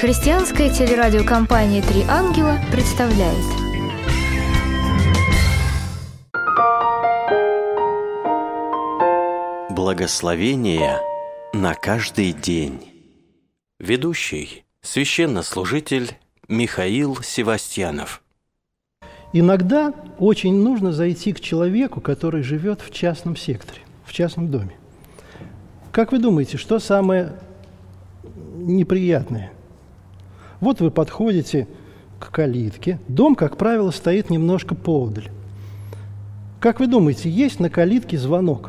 Христианская телерадиокомпания «Три ангела» представляет. Благословение на каждый день. Ведущий – священнослужитель Михаил Севастьянов. Иногда очень нужно зайти к человеку, который живет в частном секторе, в частном доме. Как вы думаете, что самое неприятное? Вот вы подходите к калитке. Дом, как правило, стоит немножко поодаль. Как вы думаете, есть на калитке звонок?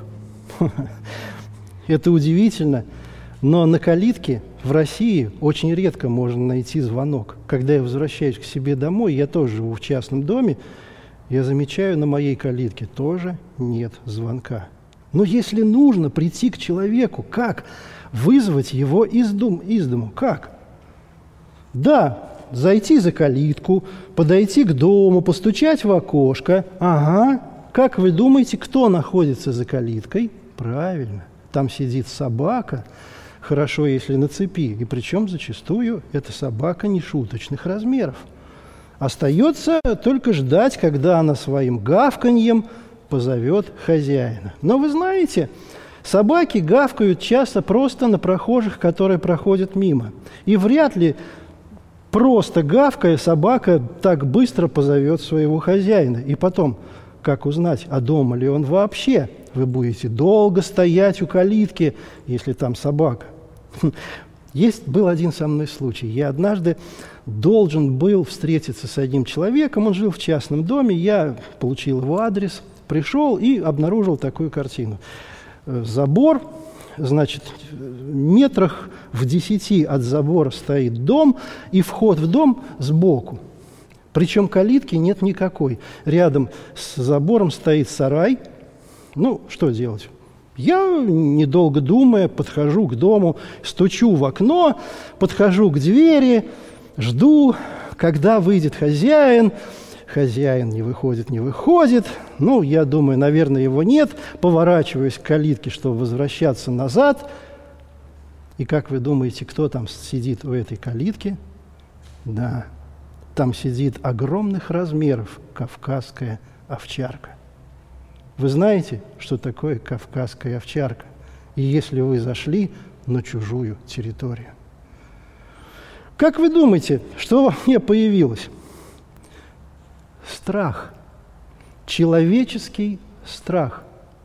Это удивительно, но на калитке в России очень редко можно найти звонок. Когда я возвращаюсь к себе домой, я тоже живу в частном доме, я замечаю, на моей калитке тоже нет звонка. Но если нужно прийти к человеку, как вызвать его из дому? Как? Да, зайти за калитку, подойти к дому, постучать в окошко. Ага, как вы думаете, кто находится за калиткой? Правильно, там сидит собака, хорошо, если на цепи, и причем зачастую эта собака нешуточных размеров. Остается только ждать, когда она своим гавканьем позовет хозяина. Но вы знаете, собаки гавкают часто просто на прохожих, которые проходят мимо. И вряд ли просто гавкая собака так быстро позовет своего хозяина. И потом, как узнать, а дома ли он вообще? Вы будете долго стоять у калитки, если там собака. Был один со мной случай. Я однажды должен был встретиться с одним человеком. Он жил в частном доме. Я получил его адрес, пришел и обнаружил такую картину. Забор, значит, метрах в 10 от забора стоит дом, и вход в дом сбоку. Причем калитки нет никакой. Рядом с забором стоит сарай. Ну, что делать? Я, недолго думая, подхожу к дому, стучу в окно, подхожу к двери, жду, когда выйдет хозяин. Хозяин не выходит. Ну, я думаю, наверное, его нет. Поворачиваюсь к калитке, чтобы возвращаться назад. И как вы думаете, кто там сидит у этой калитки? Да, там сидит огромных размеров кавказская овчарка. Вы знаете, что такое кавказская овчарка? И если вы зашли на чужую территорию. Как вы думаете, что во мне появилось? Страх. Человеческий страх.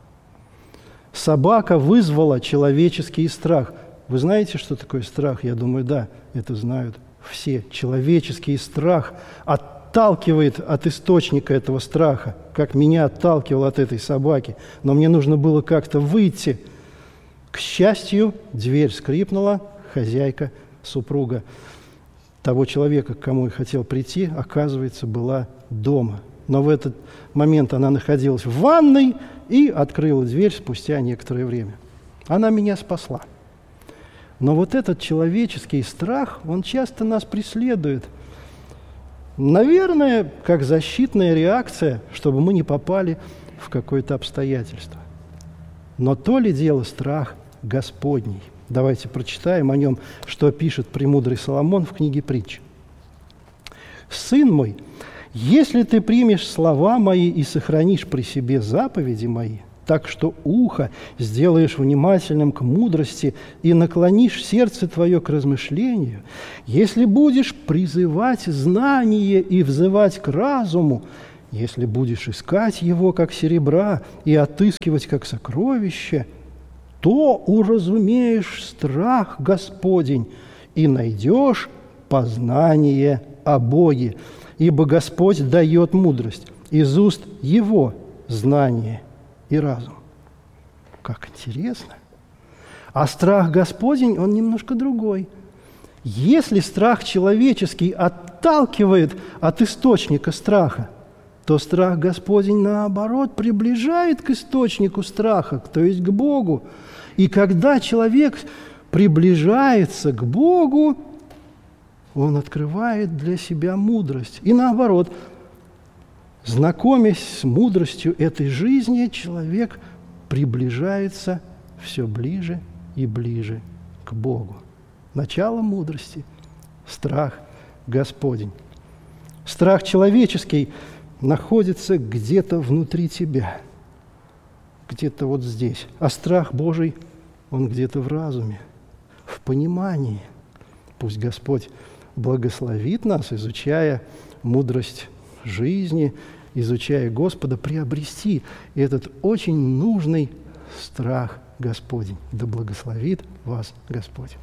Собака вызвала человеческий страх. Вы знаете, что такое страх? Я думаю, да, это знают все. Человеческий страх отталкивает от источника этого страха, как меня отталкивало от этой собаки. Но мне нужно было как-то выйти. К счастью, дверь скрипнула, хозяйка, супруга того человека, к кому я хотел прийти, оказывается, была дома. Но в этот момент она находилась в ванной и открыла дверь спустя некоторое время. Она меня спасла. Но вот этот человеческий страх, он часто нас преследует. Наверное, как защитная реакция, чтобы мы не попали в какое-то обстоятельство. Но то ли дело страх Господний. Давайте прочитаем о нем, что пишет премудрый Соломон в книге Притч. «Сын мой, если ты примешь слова мои и сохранишь при себе заповеди мои, так что ухо сделаешь внимательным к мудрости и наклонишь сердце твое к размышлению, если будешь призывать знание и взывать к разуму, если будешь искать его, как серебра, и отыскивать, как сокровище, то уразумеешь страх Господень и найдешь познание о Боге, ибо Господь дает мудрость, из уст Его знание и разум». Как интересно. А страх Господень, он немножко другой. Если страх человеческий отталкивает от источника страха, то страх Господень, наоборот, приближает к источнику страха, то есть к Богу. И когда человек приближается к Богу, он открывает для себя мудрость. И наоборот, знакомясь с мудростью этой жизни, человек приближается все ближе и ближе к Богу. Начало мудрости – страх Господень. Страх человеческий находится где-то внутри тебя, где-то вот здесь. А страх Божий, он где-то в разуме, в понимании. Пусть Господь благословит нас, изучая мудрость жизни, изучая Господа, приобрести этот очень нужный страх Господень. Да благословит вас Господь.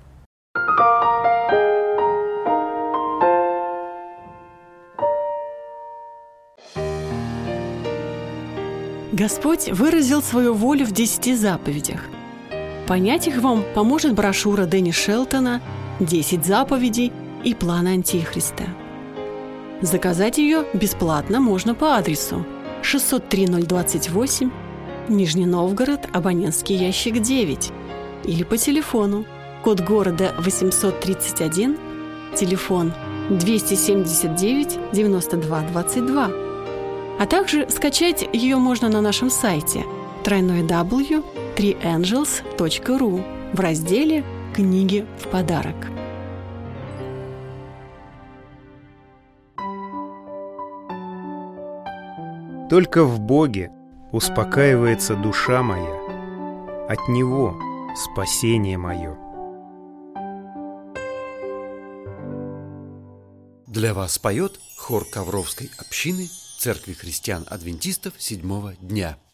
Господь выразил свою волю в 10 заповедях. Понять их вам поможет брошюра Дэнни Шелтона «10 заповедей и план Антихриста». Заказать ее бесплатно можно по адресу 603-028, Нижний Новгород, абонентский ящик 9, или по телефону, код города 831, телефон 279-92-22. А также скачать ее можно на нашем сайте www.3angels.ru в разделе «Книги в подарок». Только в Боге успокаивается душа моя, от Него спасение мое. Для вас поет хор Ковровской общины Церкви христиан-адвентистов седьмого дня.